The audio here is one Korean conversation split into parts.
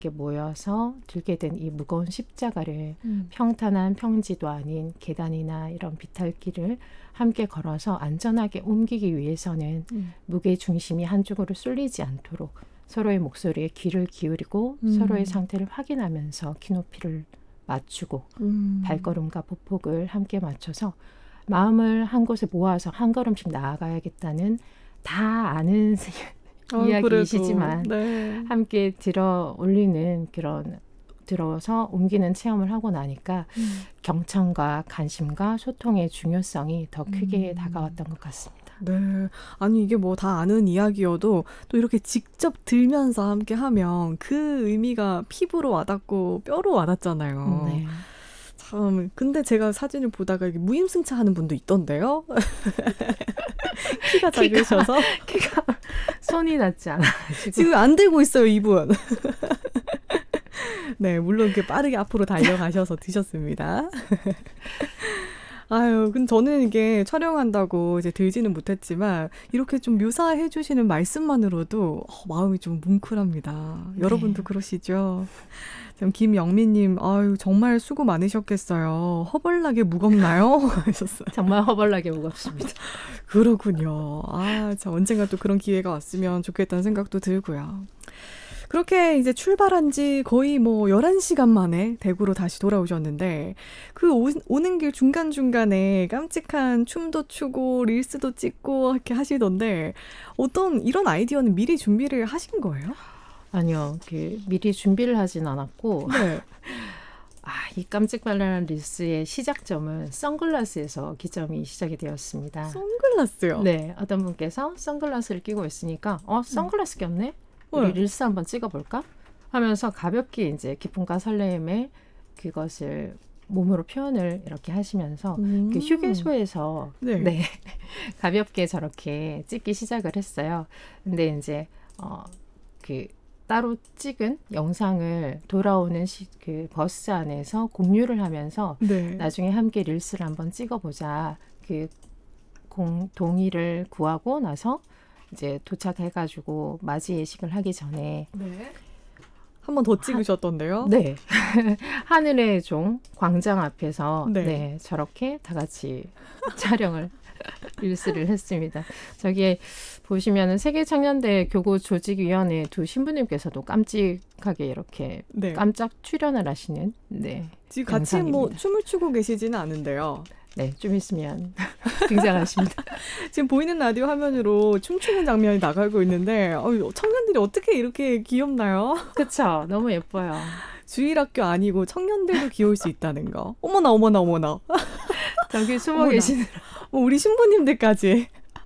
이렇게 모여서 들게 된 이 무거운 십자가를 평탄한 평지도 아닌 계단이나 이런 비탈길을 함께 걸어서 안전하게 옮기기 위해서는 무게 중심이 한쪽으로 쏠리지 않도록 서로의 목소리에 귀를 기울이고 서로의 상태를 확인하면서 키높이를 맞추고 발걸음과 보폭을 함께 맞춰서 마음을 한 곳에 모아서 한 걸음씩 나아가야겠다는 다 아는 이야기이시지만 네. 함께 들어 올리는 그런 들어서 옮기는 체험을 하고 나니까 경청과 관심과 소통의 중요성이 더 크게 다가왔던 것 같습니다. 네. 아니 이게 뭐 다 아는 이야기여도 또 이렇게 직접 들면서 함께 하면 그 의미가 피부로 와닿고 뼈로 와닿잖아요. 네. 참 근데 제가 사진을 보다가 이게 무임승차하는 분도 있던데요. 키가 작으셔서 키가 손이 닿지 않아. 지금 안 들고 있어요 이분. 네, 물론 이렇게 빠르게 앞으로 달려가셔서 드셨습니다. 아유, 근데 저는 이게 촬영한다고 이제 들지는 못했지만 이렇게 좀 묘사해 주시는 말씀만으로도 마음이 좀 뭉클합니다. 네. 여러분도 그러시죠? 참 김영민님, 아유 정말 수고 많으셨겠어요. 허벌나게 무겁나요? 하셨어요. 정말 허벌나게 무겁습니다. 그렇군요. 아, 참 언젠가 또 그런 기회가 왔으면 좋겠다는 생각도 들고요. 그렇게 이제 출발한 지 거의 뭐 11시간 만에 대구로 다시 돌아오셨는데 그 오는 길 중간중간에 깜찍한 춤도 추고 릴스도 찍고 이렇게 하시던데 어떤 이런 아이디어는 미리 준비를 하신 거예요? 아니요. 미리 준비를 하진 않았고 네. 이 깜찍발랄한 릴스의 시작점은 선글라스에서 기점이 시작이 되었습니다. 선글라스요? 네. 어떤 분께서 선글라스를 끼고 있으니까 선글라스 꼈네? 우리 릴스 한번 찍어볼까? 하면서 가볍게 이제 기쁨과 설렘에 그것을 몸으로 표현을 이렇게 하시면서 그 휴게소에서 네. 가볍게 저렇게 찍기 시작을 했어요. 근데 이제 그 따로 찍은 영상을 돌아오는 그 버스 안에서 공유를 하면서 네. 나중에 함께 릴스를 한번 찍어보자. 그 동의를 구하고 나서 이제 도착해가지고 맞이 예식을 하기 전에 한 번 더 찍으셨던데요? 네. 하늘의 종 광장 앞에서 네. 네, 저렇게 다 같이 촬영을 릴스를 했습니다. 저기에 보시면은 세계청년대 교구 조직위원회 두 신부님께서도 깜찍하게 이렇게 네. 깜짝 출연을 하시는 네. 지금 같이 뭐 영상입니다. 춤을 추고 계시지는 않은데요. 네, 좀 있으면 등장하십니다. 지금 보이는 라디오 화면으로 춤추는 장면이 나가고 있는데 청년들이 어떻게 이렇게 귀엽나요? 그렇죠. 너무 예뻐요. 주일학교 아니고 청년들도 귀여울 수 있다는 거. 어머나 어머나 어머나. 저기 숨어 어머나. 계시는 우리 신부님들까지.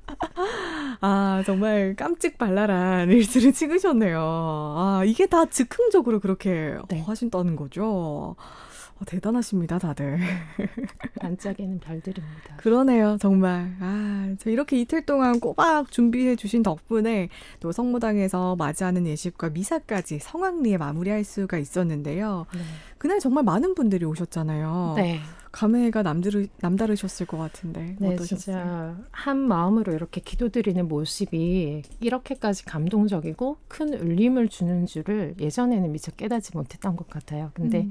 아 정말 깜찍발랄한 릴스를 찍으셨네요. 아 이게 다 즉흥적으로 그렇게 네. 하신다는 거죠. 대단하십니다 다들. 반짝이는 별들입니다. 그러네요 정말. 저 이렇게 이틀 동안 꼬박 준비해 주신 덕분에 또 성모당에서 맞이하는 예식과 미사까지 성황리에 마무리할 수가 있었는데요. 네. 그날 정말 많은 분들이 오셨잖아요. 네. 감회가 남다르셨을 것 같은데 네, 어떠셨어요? 진짜 한 마음으로 이렇게 기도드리는 모습이 이렇게까지 감동적이고 큰 울림을 주는 줄을 예전에는 미처 깨닫지 못했던 것 같아요. 근데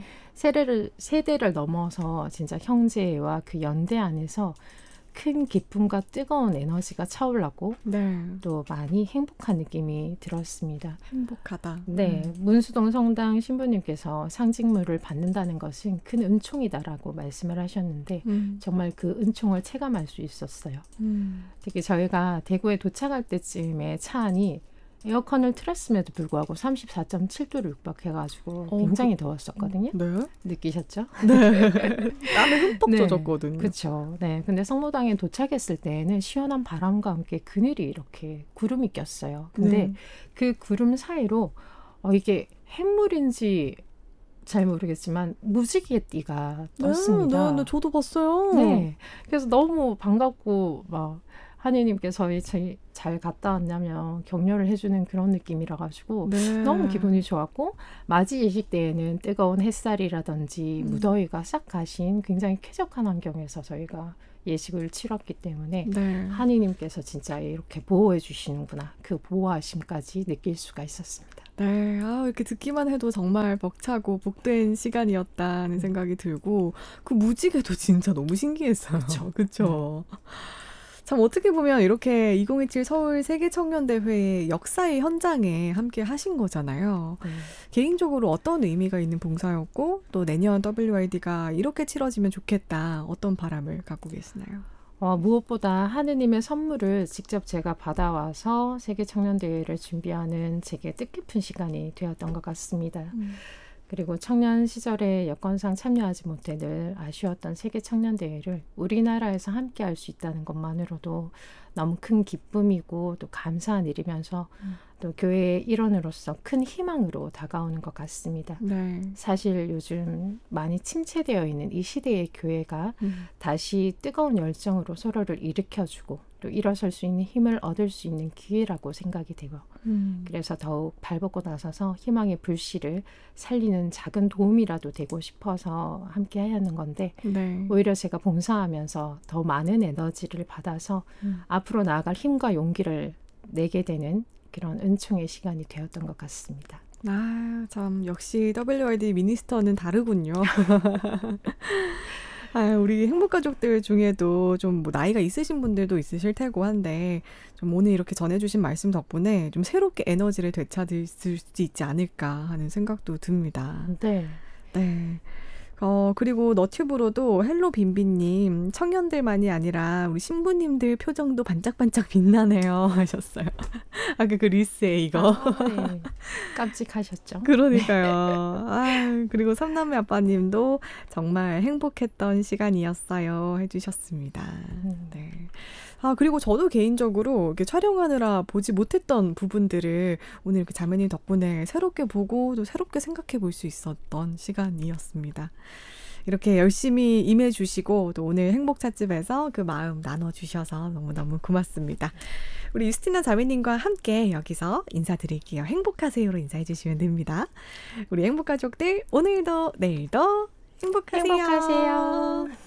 세대를 넘어서 진짜 형제와 그 연대 안에서 큰 기쁨과 뜨거운 에너지가 차올랐고 네. 또 많이 행복한 느낌이 들었습니다. 행복하다. 네, 문수동 성당 신부님께서 상징물을 받는다는 것은 큰 은총이다라고 말씀을 하셨는데 정말 그 은총을 체감할 수 있었어요. 특히 저희가 대구에 도착할 때쯤에 차 안이 에어컨을 틀었음에도 불구하고 34.7도를 육박해가지고 굉장히 더웠었거든요. 네. 느끼셨죠? 네. 땀에 흠뻑 네. 젖었거든요. 그렇죠. 네, 근데 성모당에 도착했을 때는 시원한 바람과 함께 그늘이 이렇게 구름이 꼈어요. 근데 그 구름 사이로 이게 햇물인지 잘 모르겠지만 무지개 띠가 떴습니다. 네, 저도 봤어요. 네, 그래서 너무 반갑고 막 하느님께서 저희 잘 갔다 왔냐면 격려를 해주는 그런 느낌이라 가지고 네. 너무 기분이 좋았고 맞이 예식 때에는 뜨거운 햇살이라든지 무더위가 싹 가신 굉장히 쾌적한 환경에서 저희가 예식을 치렀기 때문에 네. 하느님께서 진짜 이렇게 보호해 주시는구나. 그 보호하심까지 느낄 수가 있었습니다. 네, 이렇게 듣기만 해도 정말 벅차고 복된 시간이었다는 생각이 들고 그 무지개도 진짜 너무 신기했어요. 그렇죠. 참 어떻게 보면 이렇게 2027 서울 세계청년대회의 역사의 현장에 함께 하신 거잖아요. 개인적으로 어떤 의미가 있는 봉사였고 또 내년 WRD가 이렇게 치러지면 좋겠다. 어떤 바람을 갖고 계시나요? 무엇보다 하느님의 선물을 직접 제가 받아와서 세계청년대회를 준비하는 제게 뜻깊은 시간이 되었던 것 같습니다. 그리고 청년 시절에 여건상 참여하지 못해 늘 아쉬웠던 세계청년대회를 우리나라에서 함께 할 수 있다는 것만으로도 너무 큰 기쁨이고 또 감사한 일이면서 또 교회의 일원으로서 큰 희망으로 다가오는 것 같습니다. 네. 사실 요즘 많이 침체되어 있는 이 시대의 교회가 다시 뜨거운 열정으로 서로를 일으켜주고 또 일어설 수 있는 힘을 얻을 수 있는 기회라고 생각이 되고 그래서 더욱 발벗고 나서서 희망의 불씨를 살리는 작은 도움이라도 되고 싶어서 함께 하는 건데 네. 오히려 제가 봉사하면서 더 많은 에너지를 받아서 앞으로 나아갈 힘과 용기를 내게 되는 그런 은총의 시간이 되었던 것 같습니다. 참 역시 WRD 미니스터는 다르군요. 우리 행복가족들 중에도 좀 뭐 나이가 있으신 분들도 있으실 테고 한데 좀 오늘 이렇게 전해주신 말씀 덕분에 좀 새롭게 에너지를 되찾을 수 있지 않을까 하는 생각도 듭니다. 네. 네. 그리고 너튜브로도 헬로 빈빈님 청년들만이 아니라 우리 신부님들 표정도 반짝반짝 빛나네요 하셨어요. 그 릴스에 이거. 네. 깜찍하셨죠? 그러니까요. 그리고 삼남매 아빠님도 정말 행복했던 시간이었어요 해주셨습니다. 네. 그리고 저도 개인적으로 이렇게 촬영하느라 보지 못했던 부분들을 오늘 이렇게 자매님 덕분에 새롭게 보고 또 새롭게 생각해 볼 수 있었던 시간이었습니다. 이렇게 열심히 임해주시고 또 오늘 행복찻집에서 그 마음 나눠주셔서 너무너무 고맙습니다. 우리 유스티나 자매님과 함께 여기서 인사드릴게요. 행복하세요로 인사해 주시면 됩니다. 우리 행복가족들 오늘도 내일도 행복하세요. 행복하세요.